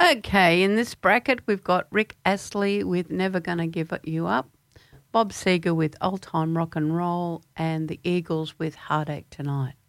Okay, in this bracket, we've got Rick Astley with Never Gonna Give You Up, Bob Seger with Old Time Rock and Roll, and the Eagles with Heartache Tonight.